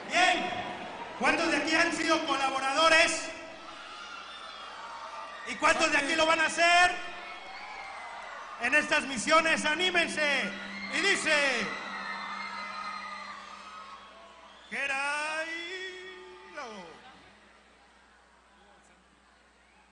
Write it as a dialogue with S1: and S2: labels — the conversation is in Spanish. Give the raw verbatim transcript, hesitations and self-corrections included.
S1: Bien. ¿Cuántos de aquí han sido colaboradores? ¿Y cuántos de aquí lo van a hacer? En estas misiones, anímense. Y dice...